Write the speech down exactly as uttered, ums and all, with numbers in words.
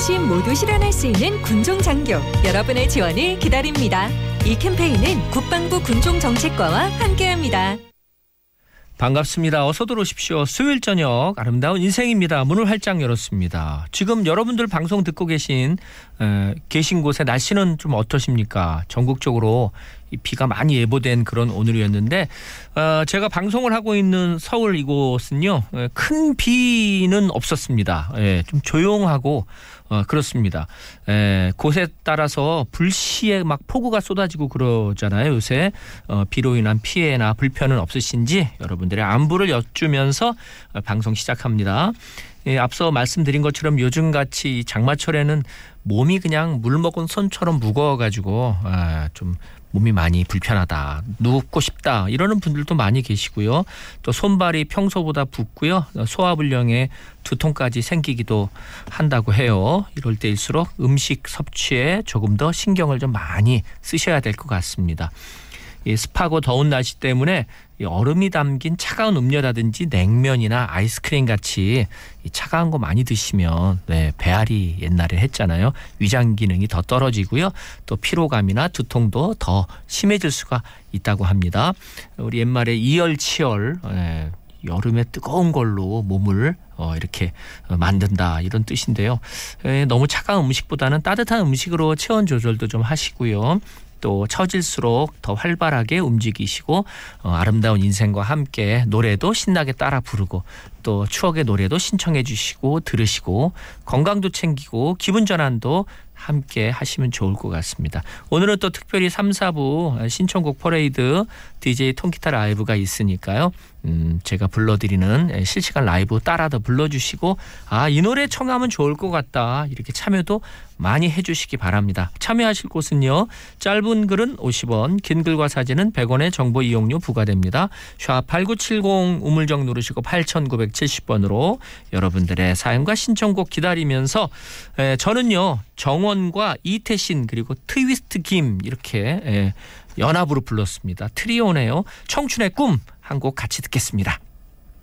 어르신 모두 실현할 수 있는 군종장교 여러분의 지원을 기다립니다. 이 캠페인은 국방부 군종정책과와 함께합니다. 반갑습니다. 어서 들어오십시오. 수요일 저녁 아름다운 인생입니다. 문을 활짝 열었습니다. 지금 여러분들 방송 듣고 계신 에, 계신 곳의 날씨는 좀 어떠십니까? 전국적으로 이 비가 많이 예보된 그런 오늘이었는데 어, 제가 방송을 하고 있는 서울 이곳은요. 에, 큰 비는 없었습니다. 예, 좀 조용하고 어, 그렇습니다. 에, 곳에 따라서 불시에 막 폭우가 쏟아지고 그러잖아요. 요새 어, 비로 인한 피해나 불편은 없으신지 여러분들의 안부를 여쭈면서 어, 방송 시작합니다. 예, 앞서 말씀드린 것처럼 요즘같이 장마철에는 몸이 그냥 물 먹은 손처럼 무거워가지고 아, 좀 몸이 많이 불편하다, 눕고 싶다 이러는 분들도 많이 계시고요. 또 손발이 평소보다 붓고요. 소화불량에 두통까지 생기기도 한다고 해요. 이럴 때일수록 음식 섭취에 조금 더 신경을 좀 많이 쓰셔야 될 것 같습니다. 이 습하고 더운 날씨 때문에 이 얼음이 담긴 차가운 음료라든지 냉면이나 아이스크림 같이 이 차가운 거 많이 드시면 네, 배앓이 옛날에 했잖아요. 위장 기능이 더 떨어지고요. 또 피로감이나 두통도 더 심해질 수가 있다고 합니다. 우리 옛말에 이열치열 네, 여름에 뜨거운 걸로 몸을 어, 이렇게 만든다 이런 뜻인데요. 에, 너무 차가운 음식보다는 따뜻한 음식으로 체온 조절도 좀 하시고요. 또 처질수록 더 활발하게 움직이시고 어, 아름다운 인생과 함께 노래도 신나게 따라 부르고 또 추억의 노래도 신청해 주시고 들으시고 건강도 챙기고 기분 전환도 함께 하시면 좋을 것 같습니다. 오늘은 또 특별히 삼, 사부 신청곡 퍼레이드 디제이 통기타 라이브가 있으니까요. 음, 제가 불러드리는 실시간 라이브 따라서 불러주시고 아, 이 노래 청하면 좋을 것 같다 이렇게 참여도 많이 해주시기 바랍니다. 참여하실 곳은요. 짧은 글은 오십 원, 긴 글과 사진은 백 원의 정보 이용료 부과됩니다. 샵 팔구칠공 우물정 누르시고 팔구칠공 번으로 여러분들의 사연과 신청곡 기다리면서 에, 저는요. 정원과 이태신 그리고 트위스트 김 이렇게 에, 연합으로 불렀습니다. 트리오네요. 청춘의 꿈 한 곡 같이 듣겠습니다.